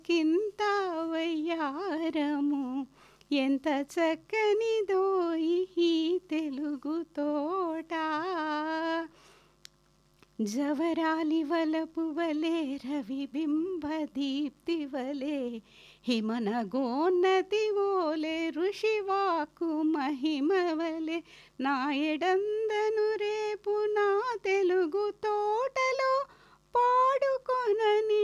కింత వయ్యారము ఎంత చక్కనిదోయి ఈ తెలుగు తోట జవరాలి వలపు వలే రవిబింబ దీప్తి వలే హిమన గోన్నతి ఓలే ఋషివాకు మహిమ వలే నాయడందను రేపు నా తెలుగు